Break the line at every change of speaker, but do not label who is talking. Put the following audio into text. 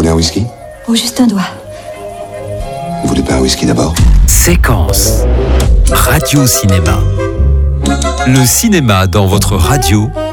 voulez un whisky?
Oh, juste un doigt.
Vous voulez pas un whisky d'abord?
Séquence Radio Cinéma. Le cinéma dans votre radio